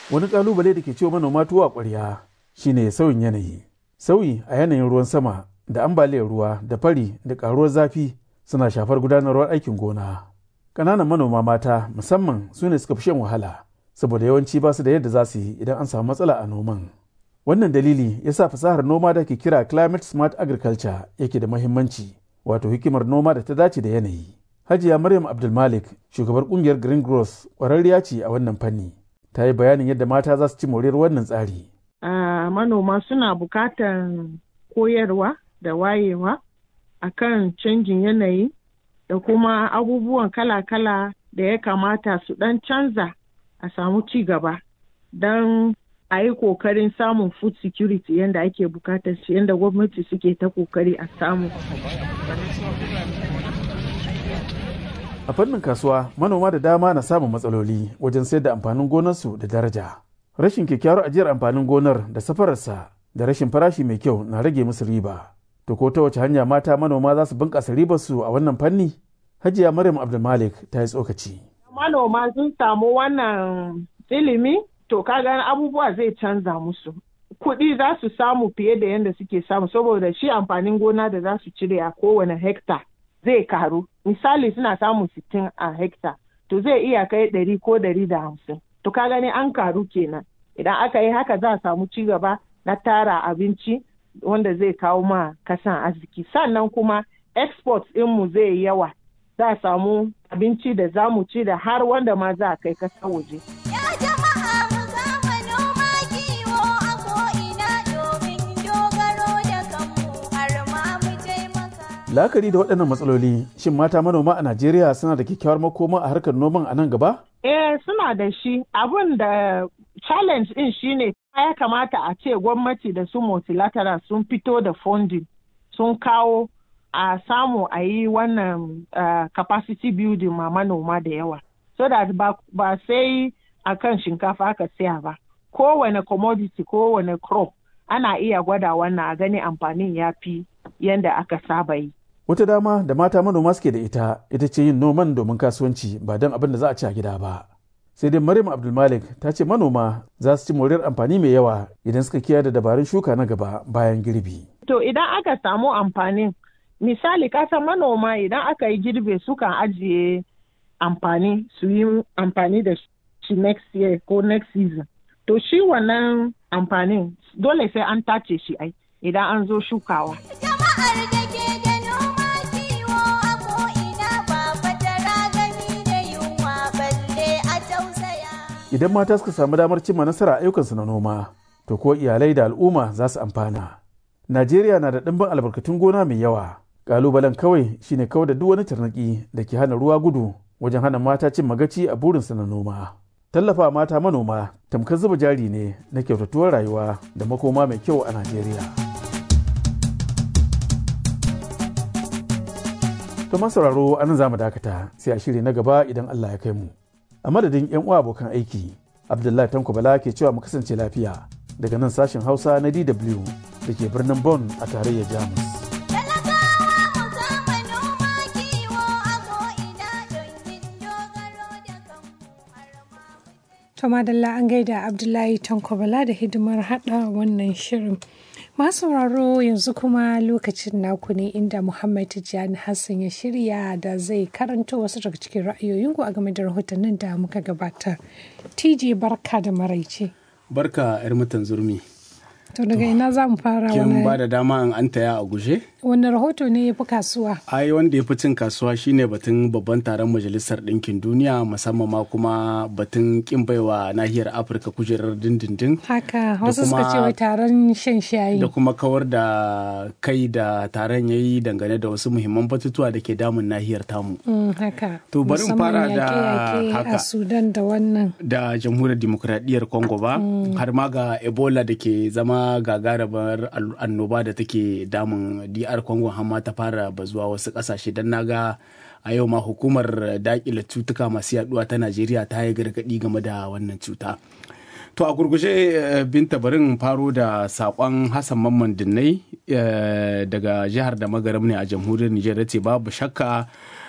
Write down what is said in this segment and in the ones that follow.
Wani kalubale da ke cewa manoma tuwo a ƙwarya shine sauyin yanayi. Sauyi a yanayin ruwan sama da ambaliyar ruwa da fari da ƙaruwar zafi suna shafar gudanarwar aikin gona. Ƙananan manoma mata musamman su ne suka fi shan wahala saboda yawanci ba su da yadda za su yi idan an samu matsala a noman. Wannan dalili ya sa fasahar noma da ke kira climate smart agriculture yake da mahimmanci, wato hikimar noma da ta dace da yanayi. Hajiya Maryam Abdulmalik, shugabar kungiyar Green Growth, ƙwararriya ce a wannan fanni. Ta yi bayanin yadda mata za su ci moriyar wannan tsari. Manoma suna buƙatar koyarwa da wayewa akan canjin yanayi da kuma abubuwan kala-kala da ya kamata su ɗan canza a samu ci gaba don a yi ƙoƙarin samun food security yadda ake buƙatar shi, yadda gwamnati suke ta ƙoƙari a samu. A fannin kasuwa, manoma da dama na samun matsaloli wajen sayar da amfanin gonarsu da daraja. Rashin kyakkyawar ajiyar amfanin gonar da safararsa da rashin farashi mai kyau na rage musu riba. To ko ta wace hanya mata manoma za su bunƙasa ribarsu a wannan fanni? Hajiya Maryam Abdulmalik ta yi tsokaci. Manoma sun samu wannan ilimi, to kaga abubuwa zai canza musu. Kuɗi za su samu fiye da yadda suke samu saboda shi amfanin gona da za su cire a kowane hekta zai karu. Misali suna samun 60 a hekta, to zai iya kai 100 ko 150. To ka gani an karu kenan. Idan aka yi haka za a samu ci gaba na tara abinci wanda zai kawo ma kasan arziki. Sannan kuma export ɗinmu zai yi yawa. Za a samu abinci da za mu ci da har wanda ma za a kai kasa waje. La'akari da waɗannan matsaloli, shin mata manoma a Najeriya suna da kyakkyawar makoma a harkar noman a nan gaba? Suna da shi. Abin da challenge ɗin shine ya kamata a ce gwamnati da su multilateral sun fito da funding, sun kawo a samu a yi wannan capacity building ma manoma da yawa. So that ba sai a kan shinkafa aka siya ba. Kowane commodity, kowane crop ana iya gwada wannan a gani amfanin ya fi yadda aka saba yi. Wata dama da mata manoma suke da ita ce yin noman domin kasuwanci ba don abin da za a ci a gida ba. Sai dai Maryam Abdulmalik ta ce manoma za su ci moriyar amfani mai yawa idan suka kiyaye da dabarun shuka na gaba bayan girbi. To idan aka samu amfanin, misali kasan manoma idan aka yi girbe sukan ajiye amfani su yi amfani da shi next year ko next season. To shi wannan amfanin dole sai an tace shi ai idan an zo shukawa. Idan mata suka samu damar cimma nasara a ayyukansu na noma, to ko iyalai da al'umma za su amfana. Najeriya na da ɗimbin albarkatun gona mai yawa. Ƙalubalen kawai shine kawai da duk wani tarnaƙi da ke hana ruwa gudu wajen hana mata cin magaci a burinsu na noma. Tallafa mata manoma tamkar zuba jari ne na kyautatuwar rayuwa da makoma mai kyau a Najeriya. To masauraro anan za mu dakata sai a shiri na gaba idan Allah ya kai mu. A madadin 'yan uwa abokan aiki, Abdullahi Tanko Bala ke cewa mu kasance lafiya daga nan sashen Hausa na DW da ke birnin Bonn a tarayyar Jamus. To madalla an gaida Abdullahi Tanko Bala da hidimar hada wannan shirin. Masu sauraro yanzu kuma lokacin naku ne inda Muhammad Tijjani Hassan ya shirya da zai karanto wasu daga cikin ra'ayoyinku a game da rahotannin da muka gabatar. TJ barka da maraice. Barka 'yar mutan zurmi. To daga ina za mu fara Kin ba da dama in an taya a guje? Wani rahoto ne ya fi kasuwa? Ai wanda ya fi cin kasuwa shine batun babban taron Majalisar Ɗinkin Duniya, musamman ma kuma batun kin baiwa nahiyar Afirka kujerar dindindin. Haka wasu suka ce wai taron shan shayi. Da kuma kawar da kai da taron ya yi dangane da wasu muhimman batutuwa da ke damun nahiyar tamu. Haka. To bari mu fara da haka. A Sudan da wannan. Da Jamhuriyar Dimokuraɗiyyar Congo ba, har ma ga Ebola da ke zama gagarumin annoba da take damun DR Congo hamma ta fara bazuwa wasu kasashe don naga a yau ma hukumar dakile cutuka masu yaduwa ta Najeriya ta yi gargadi game da wannan cuta. To a gurguje Binta barin faro da sakon Hassan Mamman Dinnai daga jihar da Magaram ne a jamhuriyar Nijar, ce babu shakka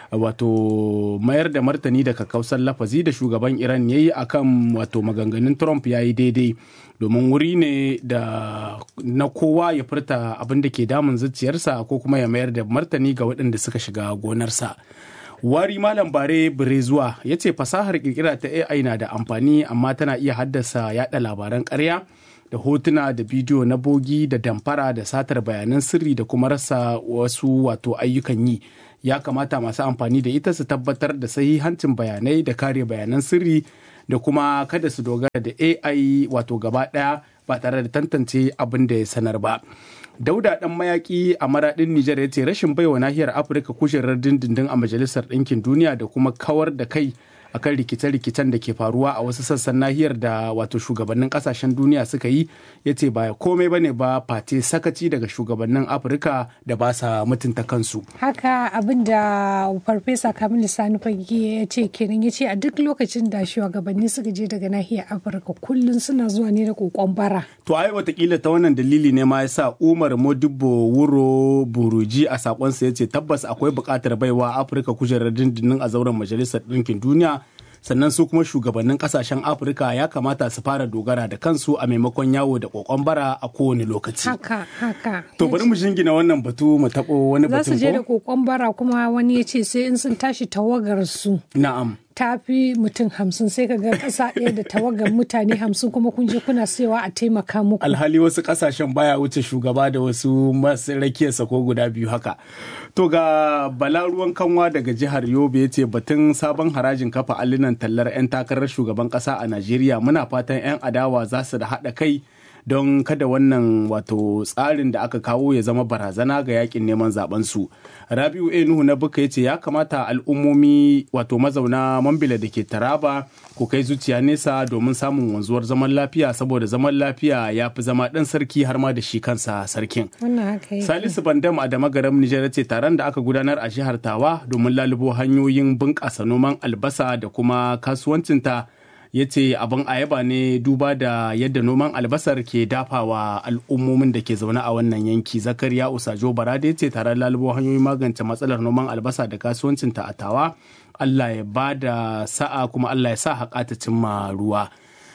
wato mayar da martani da kakkausar lafazi da shugaban Iran ya yi akan wato maganganun Trump ya yi daidai, domin wuri ne da na kowa ya furta abin da ke damun zuciyarsa ko kuma ya mayar da martani ga waɗanda suka shiga gonarsa. Wari Malam Bare Birezuwa ya ce fasahar kirkira ta AI na da amfani, amma tana iya haddasa yada labaran ƙarya da hotuna da bidiyo na bogi da damfara da satar bayanan sirri da kuma rasa wasu wato ayyukan yi. Ya kamata masu amfani da ita su tabbatar da sahihancin bayanai da kare bayanan sirri da kuma kada su dogara da AI wato gaba ɗaya ba tare da tantance abin da ya sanar ba. Dauda ɗan mayaƙi a maraɗin Nijar ya ce rashin baiwa nahiyar Afirka kujerar dindindin a Majalisar Ɗinkin Duniya da kuma kawar da kai akan rikice-rikicen da ke faruwa a wasu sassan nahiyar da wato shugabannin kasashen duniya suka yi, ya ce ba komai bane ba face sakaci daga shugabannin Afirka da ba sa mutunta kansu. Haka abin da Farfesa Kamilu Sani Fage ya ce kenan, ya ce a duk lokacin da shugabanni suka je daga nahiyar Afirka kullum suna zuwa ne da kokon bara. To ai watakila ta wannan dalili ne ma ya sa Umar Modibo Wuro Buruji a sakonsa ya ce tabbas akwai buƙatar baiwa Afirka kujerar dindindin a zauren Majalisar Ɗinkin Duniya, sannan su kuma shugabannin kasashen Afirka ya kamata su fara dogara da kansu a maimakon yawo da kokon bara a kowane lokaci. Haka. To bari mu jingina wannan batu mu taɓo wani batun ko? Za su je da kokon bara kuma wani ya ce sai in sun tashi tawagar su. Na'am. Ta fi mutum 50 sai ka ga ƙasa ɗaya da tawagar mutane 50 kuma kun je kuna sayawa a taimaka muku. Alhali wasu ƙasashen baya wuce shugaba da wasu masu rakiyarsa ko guda biyu haka. To ga Bala Ruwan Kanwa daga jihar Yobe ya ce batun sabon harajin kafa allunan tallar 'yan takarar shugaban ƙasa a Najeriya, muna fatan 'yan adawa za su da haɗa kai don kada wannan wato tsarin da aka kawo ya zama barazana ga yakin neman zaben su. Rabiu Nuhu na Buka yace ya kamata al'ummomi wato mazauna Mambila da ke Taraba ku kai zuciya nesa domin samun wanzuwar zaman lafiya, saboda zaman lafiya ya fi zama ɗan sarki har ma da shi kansa sarkin. Salisu Bandam a Damagaram Nijar yace taron da aka gudanar a jihar Tawa domin lalubo hanyoyin bunƙasa noman albasa da kuma kasuwancinta, ya ce abin ayaba ne duba da yadda noman albasar ke dafawa al'ummomin da ke zaune a wannan yanki. Zakariya Usajo Barade ya ce taron lalubo hanyoyin magance matsalar noman albasa da kasuwancinta a Tawa, Allah ya ba da sa'a kuma Allah ya sa haƙa ta cimma ruwa.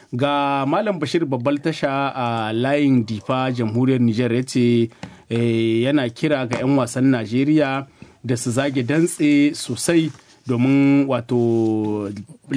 Ga Malam Bashir Babbal Tasha a layin Difa jamhuriyar Nijar ya ce yana kira ga 'yan wasan Najeriya da su zage dantse sosai domin wato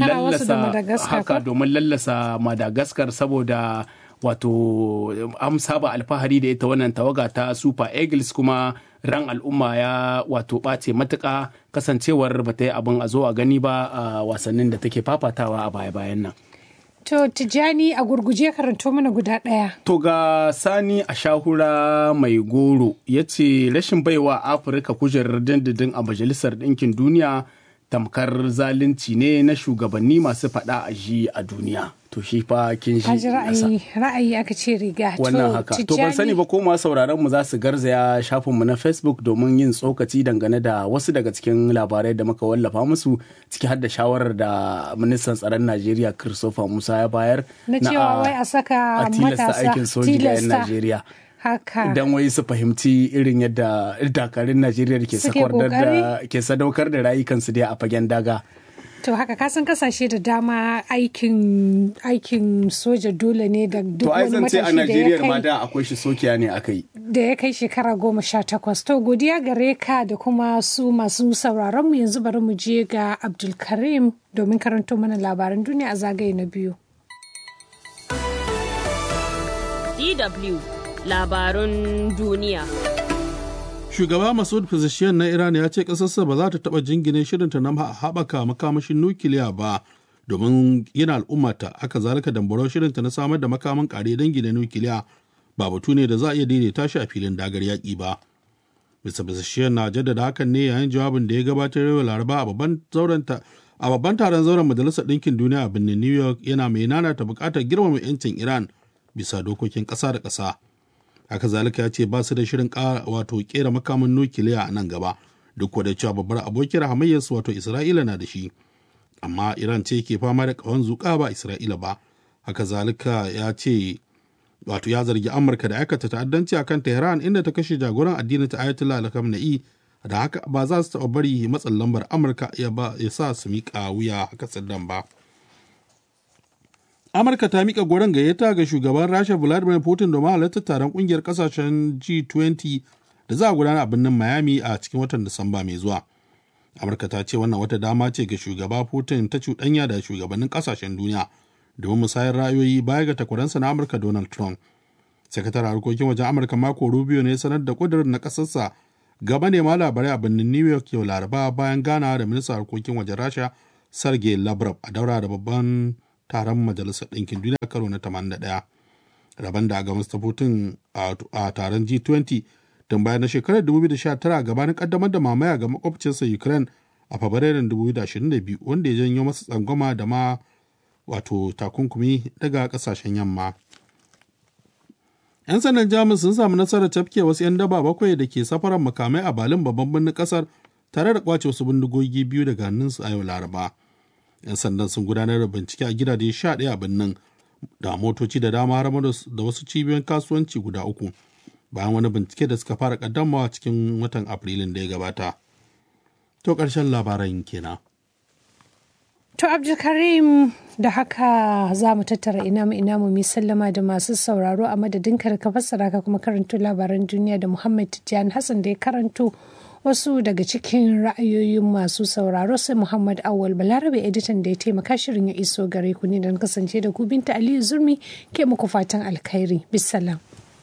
lallasa Madagascar, saboda wato amsa ba alfahari da ita wannan tawaga ta Super Eagles, kuma ran al'umma ya wato ɓace matuƙa kasancewar ba ta yi abin a zo a gani ba a wasannin da take fafatawa a baya-bayan nan. To Tijjani a gurguje karanto mana guda ɗaya. To ga Sani a Shahura Mai Goro ya ce rashin baiwa Afirka kujerar dindindin a Majalisar Ɗinkin Duniya tamkar zalunci ne na shugabanni masu faɗa a ji a duniya. To shi fa kin shi ra'ayi aka ce riga. Wannan haka. To ban sani ba ko ma sauraron mu za su garzaya shafinmu na Facebook domin yin tsokaci dangane da wasu daga cikin labarai da muka wallafa musu, ciki har da shawarar da ministan tsaron Najeriya Christopher Musa ya bayar na cewa wai a saka matasa aikin soji ga 'yan Najeriya. Haka. Idan wai su fahimci irin yadda dakarun Najeriya ke sadaukar da rayukansu dai a fagen daga. To haka kasan kasashe da dama aikin soja dole ne da duk wani matashi da ya kai. To ai zan ce a Najeriya ma da akwai shi sokiya ne akai. Da ya kai shekara 18. To godiya gare ka da kuma su masu sauraron mu. Yanzu bari mu je ga Abdulkarim domin karanto mana labaran duniya a zagaye na biyu. DW Labarun duniya. Shugaba Masoud Pezeshkian na Iran ya ce ƙasarsa ba za ta taɓa jingine shirinta na haɓaka makamashin nukiliya ba domin gina al'ummata, haka zalika dambaro shirinta na samar da makaman ƙare dangi na nukiliya ba batu ne da za a iya daidaita shi a filin dagar yaƙi ba. Mr. Pezeshkian na jaddada hakan ne yayin jawabin da ya gabatar yau Laraba a babban taron zauren Majalisar Ɗinkin Duniya a birnin New York, yana mai nanata buƙatar girmama 'yancin Iran bisa dokokin ƙasa da ƙasa. Haka zalika ya ce ba su da shirin wato kera makamin nukiliya a nan gaba, duk da cewa babbar abokiyar hamayyarsu wato Isra'ila na da shi, amma Iran ce ke fama da ƙahon zuƙa ba Isra'ila ba. Haka zalika ya ce wato ya zargi Amurka da aikata ta'addanci akan Tehran, inda ta kashe jagoran addinin ta Ayatollah Ali Khamenei da haka ba za su taɓa bari matsin lambar Amurka ya sa su miƙa wuya haka siddan ba. Amurka ta miƙa goron gayyata ga shugaban Rasha Vladimir Putin domin halartar taron ƙungiyar ƙasashen G20 da za a gudana a birnin Miami a cikin watan Disamba mai zuwa. Amurka ta ce wannan wata dama ce ga shugaba Putin ta cuɗanya da shugabannin ƙasashen duniya domin musayar ra'ayoyi baya ga takwaransa na Amurka Donald Trump. Sakataren harkokin wajen Amurka Marco Rubio ne sanar da ƙudurin na ƙasarsa ga manema labarai a birnin New York yau Laraba bayan ganawa da ministan harkokin wajen Rasha Sergei Lavrov a daura da babban taron Majalisar Ɗinkin Duniya karo na 81. Rabon da ga Mr. Putin a taron G20 tun bayan na shekarar 2019 gabanin kaddamar da mamaya ga makwabcinsa Ukraine a Fabrairun 2022 wanda ya janyo masa tsangwama da ma takunkumi daga kasashen yamma. 'Yan sandan Jamus sun samu nasarar tafke wasu 'yan daba 7 da ke safarar makamai a Berlin babban birnin kasar tare da kwace wasu bindigogi 2 daga hannunsu a yau Laraba. 'Yan sandan sun gudanar da bincike a gidaje 11 a birnin da motoci da dama har da wasu cibiyoyin kasuwanci guda 3 bayan wani bincike da suka fara kaddamawa cikin watan Afrilun da ya gabata. To ƙarshen labaran kenan. To Abdulkarim, da haka za mu tattara ina mu sallama da masu sauraro a madadin ka fassara ka kuma karanto labaran duniya da Muhammad Tijjani Hassan da ya karanto wasu daga cikin ra'ayoyin masu sauraro, sai Muhammad Awal Balarabe editan da ya taimaka shirin ya iso gare ku ne don kasance da ku. Binta Aliyu Zurmi ke muku fatan alkhairi. Bisalam.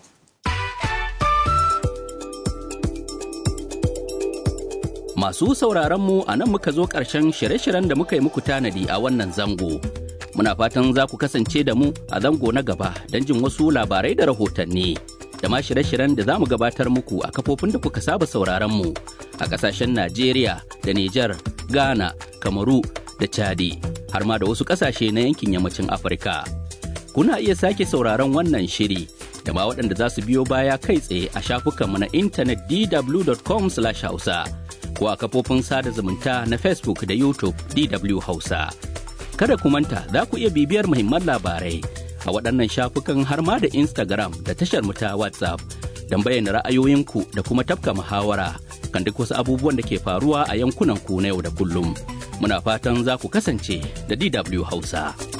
Masu sauraronmu a nan muka zo ƙarshen shirye-shiryen da muka yi muku tanadi a wannan zango. Muna fatan za ku kasance da mu a zango na gaba don jin wasu labarai da rahotanni. Da ma shirye-shiryen da za mu gabatar muku a kafofin da kuka saba sauraronmu a ƙasashen Najeriya da Nijar, Ghana, Kamaru da Chadi, har ma da wasu ƙasashe na yankin yammacin Afirka. Kuna iya sake sauraron wannan shiri da ma waɗanda za su biyo baya kai tsaye a shafukanmu na intanet dw.com/hausa. ko a kafofin sada zumunta na Facebook da YouTube DW Hausa. Kada ku manta za ku iya bibiyar muhimman labarai a waɗannan shafukan har ma da Instagram da tashar mu ta WhatsApp don bayyana ra'ayoyinku da kuma tafka muhawara kan duk wasu abubuwan da ke faruwa a yankunan ku na yau da kullum. Muna fatan za ku kasance da DW Hausa.